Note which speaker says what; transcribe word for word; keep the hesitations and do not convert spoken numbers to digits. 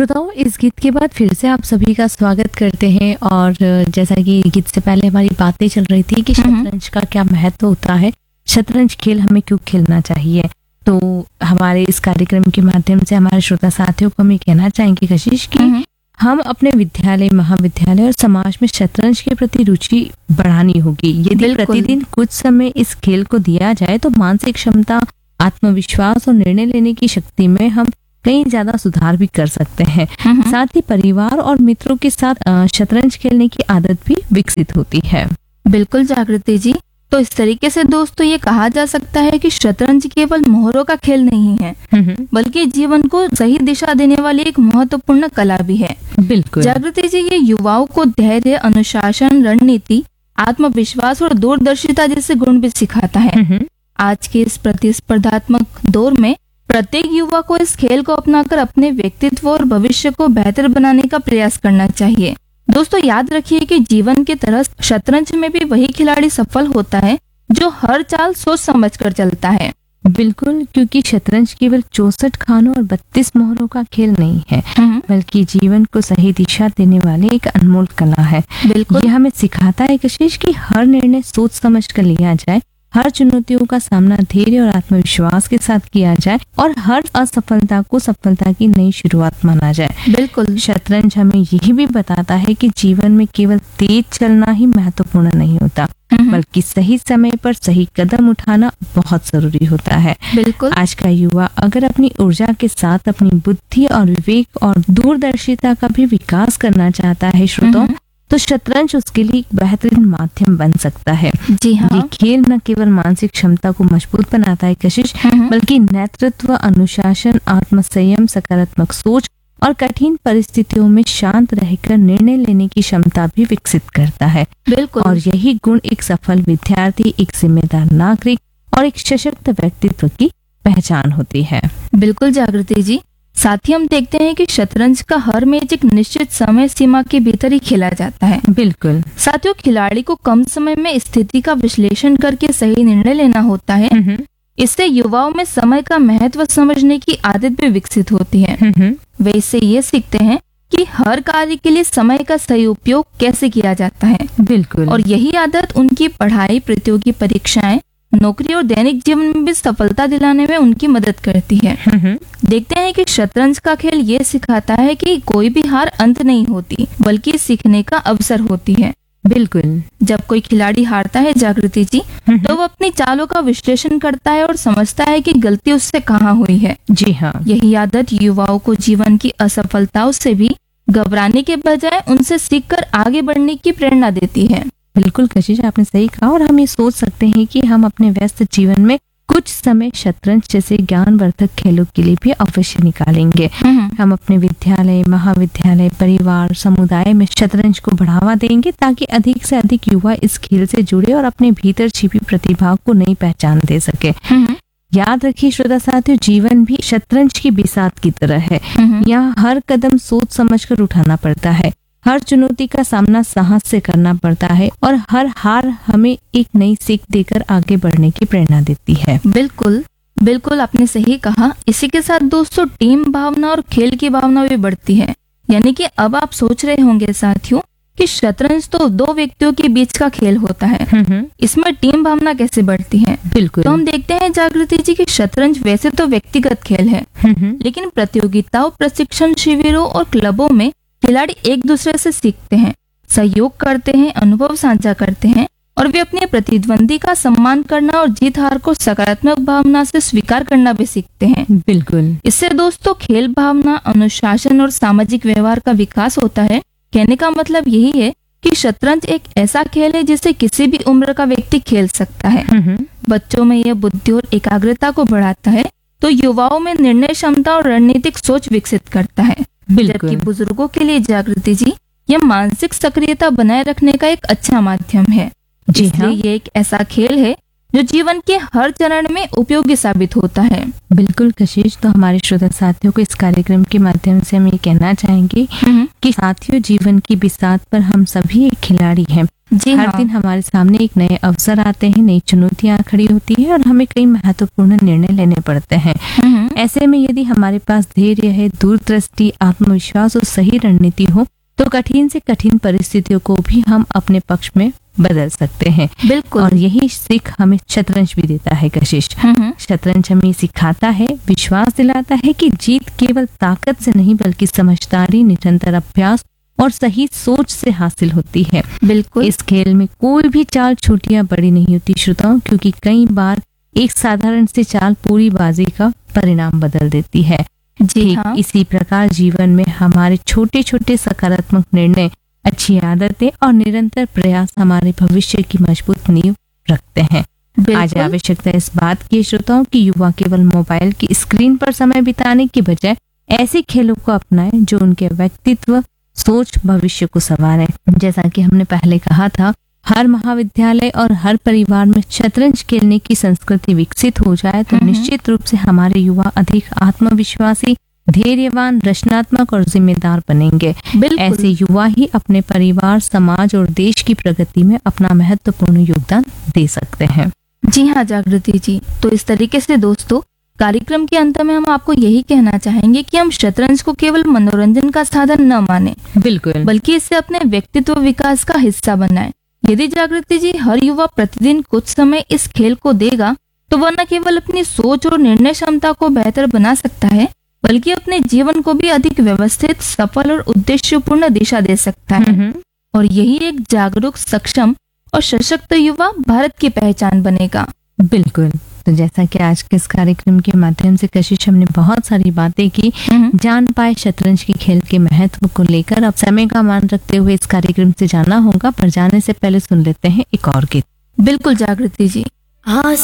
Speaker 1: श्रोताओं, इस गीत के बाद फिर से आप सभी का स्वागत करते हैं। और जैसा कि गीत से पहले हमारी बातें चल रही थी कि शतरंज का क्या महत्व होता है, शतरंज खेल हमें क्यों खेलना चाहिए, तो हमारे इस कार्यक्रम के माध्यम से हमारे श्रोता साथियों को हम ये कहना चाहेंगे कशिश कि हम अपने विद्यालय, महाविद्यालय और समाज में शतरंज के प्रति रुचि बढ़ानी होगी। यदि प्रतिदिन कुछ समय इस खेल को दिया जाए तो मानसिक क्षमता, आत्मविश्वास और निर्णय लेने की शक्ति में हम कई ज्यादा सुधार भी कर सकते हैं। साथ ही परिवार और मित्रों के साथ शतरंज खेलने की आदत भी विकसित होती है।
Speaker 2: बिल्कुल जागृति जी, तो इस तरीके से दोस्तों ये कहा जा सकता है कि शतरंज केवल मोहरों का खेल नहीं है, बल्कि जीवन को सही दिशा देने वाली एक महत्वपूर्ण कला भी है।
Speaker 1: बिल्कुल
Speaker 2: जागृति जी, ये युवाओं को धैर्य, अनुशासन, रणनीति, आत्मविश्वास और दूरदर्शिता जैसे गुण भी सिखाता है। आज के इस प्रतिस्पर्धात्मक दौर में प्रत्येक युवा को इस खेल को अपनाकर अपने व्यक्तित्व और भविष्य को बेहतर बनाने का प्रयास करना चाहिए। दोस्तों याद रखिए कि जीवन की तरह शतरंज में भी वही खिलाड़ी सफल होता है जो हर चाल सोच समझकर चलता है।
Speaker 1: बिल्कुल, क्योंकि शतरंज केवल चौसठ खानों और बत्तीस मोहरों का खेल नहीं है, बल्कि जीवन को सही दिशा देने वाली एक अनमोल कला है।
Speaker 2: बिल्कुल,
Speaker 1: यह हमें सिखाता है कशिश कि हर निर्णय सोच समझ कर लिया जाए, हर चुनौतियों का सामना धैर्य और आत्मविश्वास के साथ किया जाए और हर असफलता को सफलता की नई शुरुआत माना जाए।
Speaker 2: बिल्कुल,
Speaker 1: शतरंज हमें यही भी बताता है कि जीवन में केवल तेज चलना ही महत्वपूर्ण नहीं होता, बल्कि सही समय पर सही कदम उठाना बहुत जरूरी होता है।
Speaker 2: बिल्कुल,
Speaker 1: आज का युवा अगर अपनी ऊर्जा के साथ अपनी बुद्धि और विवेक और दूरदर्शिता का भी विकास करना चाहता है श्रोताओं, तो शतरंज उसके लिए एक बेहतरीन माध्यम बन सकता है।
Speaker 2: जी हाँ,
Speaker 1: ये खेल न केवल मानसिक क्षमता को मजबूत बनाता है कशिश, बल्कि नेतृत्व, अनुशासन, आत्मसंयम, सकारात्मक सोच और कठिन परिस्थितियों में शांत रहकर निर्णय लेने की क्षमता भी विकसित करता है।
Speaker 2: बिल्कुल,
Speaker 1: और यही गुण एक सफल विद्यार्थी, एक जिम्मेदार नागरिक और एक सशक्त व्यक्तित्व की पहचान होती है।
Speaker 2: बिल्कुल जागृति जी, साथ ही हम देखते हैं कि शतरंज का हर मैच एक निश्चित समय सीमा के भीतर ही खेला जाता है।
Speaker 1: बिल्कुल,
Speaker 2: साथियों, खिलाड़ी को कम समय में स्थिति का विश्लेषण करके सही निर्णय लेना होता है। इससे युवाओं में समय का महत्व समझने की आदत भी विकसित होती है। वे इससे ये सीखते हैं कि हर कार्य के लिए समय का सही उपयोग कैसे किया जाता है।
Speaker 1: बिल्कुल,
Speaker 2: और यही आदत उनकी पढ़ाई, प्रतियोगी परीक्षाएं, नौकरी और दैनिक जीवन में भी सफलता दिलाने में उनकी मदद करती है। देखते हैं कि शतरंज का खेल ये सिखाता है कि कोई भी हार अंत नहीं होती, बल्कि सीखने का अवसर होती है।
Speaker 1: बिल्कुल,
Speaker 2: जब कोई खिलाड़ी हारता है जागृति जी, तो वो अपनी चालों का विश्लेषण करता है और समझता है कि गलती उससे कहाँ हुई है।
Speaker 1: जी हाँ,
Speaker 2: यही आदत युवाओं को जीवन की असफलताओं से भी घबराने के बजाय उनसे सीखकर आगे बढ़ने की प्रेरणा देती है।
Speaker 1: बिल्कुल कशिश, आपने सही कहा। और हम ये सोच सकते हैं कि हम अपने व्यस्त जीवन में कुछ समय शतरंज जैसे ज्ञानवर्धक खेलों के लिए भी अवश्य निकालेंगे। हम अपने विद्यालय, महाविद्यालय, परिवार, समुदाय में शतरंज को बढ़ावा देंगे ताकि अधिक से अधिक युवा इस खेल से जुड़े और अपने भीतर छिपी प्रतिभा को नई पहचान दे सके। याद रखिए श्रोता साथियों, जीवन भी शतरंज की बिसात की तरह है। यहाँ हर कदम सोच समझकर उठाना पड़ता है, हर चुनौती का सामना साहस से करना पड़ता है और हर हार हमें एक नई सीख देकर आगे बढ़ने की प्रेरणा देती है।
Speaker 2: बिल्कुल बिल्कुल, आपने सही कहा। इसी के साथ दोस्तों टीम भावना और खेल की भावना भी बढ़ती है। यानी कि अब आप सोच रहे होंगे साथियों कि शतरंज तो दो व्यक्तियों के बीच का खेल होता है, इसमें टीम भावना कैसे बढ़ती है।
Speaker 1: बिल्कुल,
Speaker 2: तो हम देखते हैं जागृति जी कि शतरंज वैसे तो व्यक्तिगत खेल है, लेकिन प्रतियोगिताओं, प्रशिक्षण शिविरों और क्लबों में खिलाड़ी एक दूसरे से सीखते हैं, सहयोग करते हैं, अनुभव साझा करते हैं और वे अपने प्रतिद्वंदी का सम्मान करना और जीत हार को सकारात्मक भावना से स्वीकार करना भी सीखते हैं।
Speaker 1: बिल्कुल,
Speaker 2: इससे दोस्तों खेल भावना, अनुशासन और सामाजिक व्यवहार का विकास होता है। कहने का मतलब यही है कि शतरंज एक ऐसा खेल है जिसे किसी भी उम्र का व्यक्ति खेल सकता है। बच्चों में यह बुद्धि और एकाग्रता को बढ़ाता है, तो युवाओं में निर्णय क्षमता और रणनीतिक सोच विकसित करता है। जबकि बुजुर्गों के लिए जागृति जी, यह मानसिक सक्रियता बनाए रखने का एक अच्छा माध्यम है।
Speaker 1: जी हाँ,
Speaker 2: ये एक ऐसा खेल है जो जीवन के हर चरण में उपयोगी साबित होता है।
Speaker 1: बिल्कुल कशिश, तो हमारे श्रोता साथियों को इस कार्यक्रम के माध्यम से हम ये कहना चाहेंगे कि साथियों, जीवन की बिसात पर हम सभी एक खिलाड़ी हैं।
Speaker 2: जी
Speaker 1: हर
Speaker 2: हाँ।
Speaker 1: दिन हमारे सामने एक नए अवसर आते हैं, नई चुनौतियां खड़ी होती है और हमें कई महत्वपूर्ण निर्णय लेने पड़ते हैं।
Speaker 2: हम्म,
Speaker 1: ऐसे में यदि हमारे पास धैर्य है, दूरदृष्टि, आत्मविश्वास और सही रणनीति हो तो कठिन से कठिन परिस्थितियों को भी हम अपने पक्ष में बदल सकते हैं।
Speaker 2: बिल्कुल।
Speaker 1: और यही सीख हमें शतरंज भी देता है कशिश।
Speaker 2: हम्म,
Speaker 1: शतरंज हमें सिखाता है, विश्वास दिलाता है कि जीत केवल ताकत से नहीं बल्कि समझदारी, निरंतर अभ्यास और सही सोच से हासिल होती है।
Speaker 2: बिल्कुल।
Speaker 1: इस खेल में कोई भी चाल छोटी या बड़ी नहीं होती श्रोताओं, क्योंकि कई बार एक साधारण सी चाल पूरी बाजी का परिणाम बदल देती है।
Speaker 2: जी
Speaker 1: ठीक
Speaker 2: हाँ।
Speaker 1: इसी प्रकार जीवन में हमारे छोटे छोटे सकारात्मक निर्णय, अच्छी आदतें और निरंतर प्रयास हमारे भविष्य की मजबूत नींव रखते हैं। आज
Speaker 2: बिल्कुल।
Speaker 1: आवश्यकता इस बात की है श्रोताओं कि युवा केवल मोबाइल की स्क्रीन पर समय बिताने की बजाय ऐसे खेलों को अपनाएं जो उनके व्यक्तित्व, सोच, भविष्य को संवारें। जैसा कि हमने पहले कहा था, हर महाविद्यालय और हर परिवार में शतरंज खेलने की संस्कृति विकसित हो जाए तो
Speaker 2: हम्म।
Speaker 1: निश्चित रूप से हमारे युवा अधिक आत्मविश्वासी, धैर्यवान, रचनात्मक और जिम्मेदार बनेंगे।
Speaker 2: बिल्कुल।
Speaker 1: ऐसे युवा ही अपने परिवार, समाज और देश की प्रगति में अपना महत्वपूर्ण योगदान दे सकते हैं।
Speaker 2: जी हाँ जागृति जी, तो इस तरीके से दोस्तों कार्यक्रम के अंत में हम आपको यही कहना चाहेंगे कि हम शतरंज को केवल मनोरंजन का साधन न माने,
Speaker 1: बिल्कुल।
Speaker 2: बल्कि इसे अपने व्यक्तित्व विकास का हिस्सा बनाएं। यदि जागृति जी हर युवा प्रतिदिन कुछ समय इस खेल को देगा तो वह न केवल अपनी सोच और निर्णय क्षमता को बेहतर बना सकता है, बल्कि अपने जीवन को भी अधिक व्यवस्थित, सफल और उद्देश्यपूर्ण दिशा दे सकता है।
Speaker 1: हम्म,
Speaker 2: और यही एक जागरूक, सक्षम और सशक्त युवा भारत की पहचान बनेगा।
Speaker 1: बिल्कुल। तो जैसा कि आज के इस कार्यक्रम के माध्यम से कशिश हमने बहुत सारी बातें की,
Speaker 2: हम्म,
Speaker 1: जान पाए शतरंज के खेल के महत्व को लेकर। अब समय का मान रखते हुए इस कार्यक्रम से जाना होगा, पर जाने से पहले सुन लेते हैं एक और गीत।
Speaker 2: बिल्कुल जागृति जी।
Speaker 3: आस